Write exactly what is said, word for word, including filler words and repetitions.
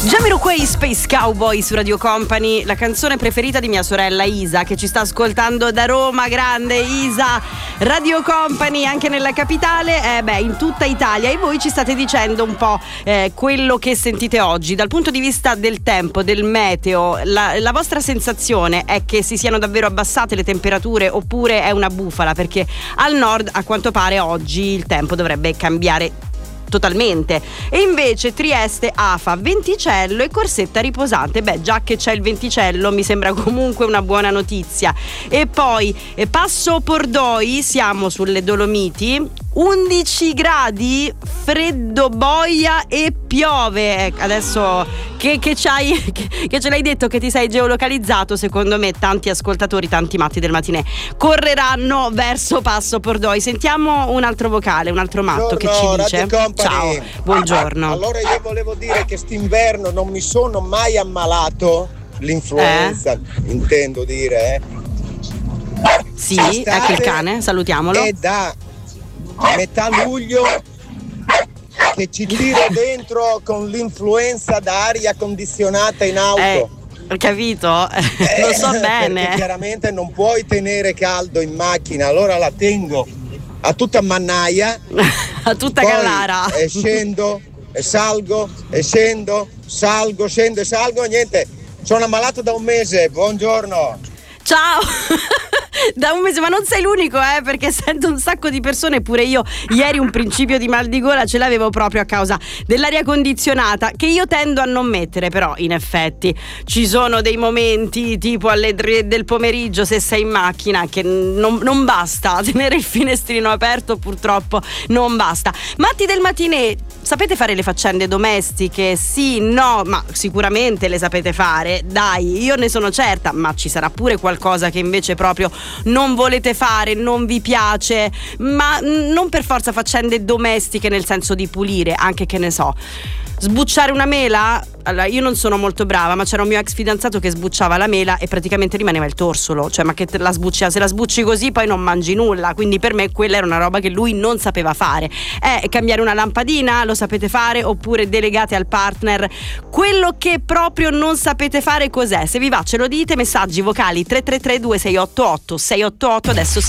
Jamiroquai, Space Cowboy su Radio Company, la canzone preferita di mia sorella Isa, che ci sta ascoltando da Roma. Grande Isa, Radio Company anche nella capitale, eh beh, in tutta Italia. E voi ci state dicendo un po' eh, quello che sentite oggi dal punto di vista del tempo, del meteo. La, la vostra sensazione è che si siano davvero abbassate le temperature oppure è una bufala? Perché al nord a quanto pare oggi il tempo dovrebbe cambiare totalmente. E invece Trieste, Afa, venticello e Corsetta riposante. Beh, già che c'è il venticello mi sembra comunque una buona notizia. E poi eh, Passo Pordoi, siamo sulle Dolomiti, undici gradi, freddo, boia e piove. Adesso che, che, c'hai, che, che ce l'hai detto che ti sei geolocalizzato, secondo me tanti ascoltatori, tanti matti del mattinè correranno verso Passo Pordoi. Sentiamo un altro vocale, un altro matto. Buongiorno, che ci dice. Ciao, buongiorno. Allora io volevo dire che st'inverno non mi sono mai ammalato l'influenza, eh? intendo dire eh. Sì, ecco il cane, salutiamolo. È da metà luglio che ci tiro dentro con l'influenza da aria condizionata in auto. Eh. Ho capito, eh, lo so bene. Perché chiaramente non puoi tenere caldo in macchina, allora la tengo a tutta mannaia, a tutta poi gallara. E scendo e salgo e scendo, salgo, scendo e salgo, niente, sono ammalato da un mese. Buongiorno. Ciao. Da un mese, ma non sei l'unico, eh, perché sento un sacco di persone, pure io ieri un principio di mal di gola ce l'avevo proprio a causa dell'aria condizionata, che io tendo a non mettere, però in effetti ci sono dei momenti tipo alle tre del pomeriggio, se sei in macchina, che non, non basta tenere il finestrino aperto, purtroppo non basta. Matti del mattinè, sapete fare le faccende domestiche? Sì, no, ma sicuramente le sapete fare, dai, io ne sono certa, ma ci sarà pure qualcosa che invece proprio non volete fare, non vi piace, ma non per forza faccende domestiche nel senso di pulire, anche, che ne so, sbucciare una mela. Allora, io non sono molto brava, ma c'era un mio ex fidanzato che sbucciava la mela e praticamente rimaneva il torsolo, cioè ma che te la sbucci, se la sbucci così poi non mangi nulla, quindi per me quella era una roba che lui non sapeva fare. Eh, cambiare una lampadina, lo sapete fare? Oppure delegate al partner quello che proprio non sapete fare, cos'è? Se vi va ce lo dite, messaggi vocali tre tre tre due sei otto otto sei otto otto. Adesso